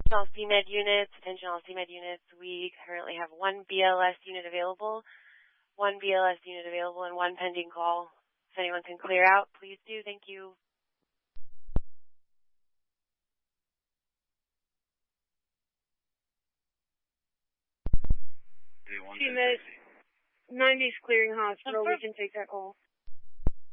All CMed units, attention all CMed units. We currently have one BLS unit available, and one pending call. If anyone can clear out, please do. Thank you. CMed 90's clearing hospital. We can take that call.